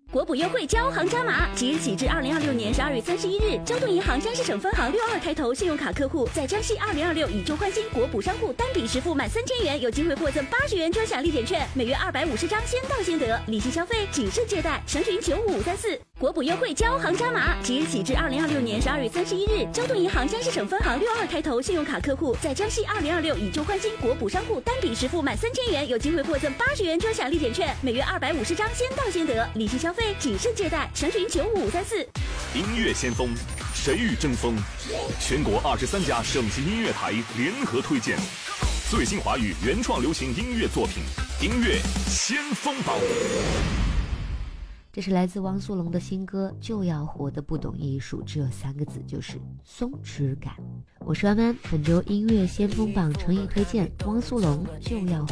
国补优惠交行加码，即日起至2026年12月31日，交通银行江西省分行62开头信用卡客户在江西2026以旧换新国补商户单笔实付满3000元，有机会获赠80元专享立减券，每月250张，先到先得，理性消费，谨慎借贷，详询95534。国补优惠交行加码，即日起至2026年12月31日，交通银行江西省分行62开头信用卡客户在江西2026以旧换新国补商户单笔实付满3000元，有机会获赠80元专享立减券，每月250张，先到先得，理性消费，谨慎借贷，详询95534。 音乐先锋，谁与争锋？全国23家省级音乐台联合推荐最新华语原创流行音乐作品，音乐先锋榜。 这是来自汪苏泷的新歌《就要活得不懂艺术》，这3个字就是松弛感。我是安安，本周音乐先锋榜诚意推荐汪苏泷《就要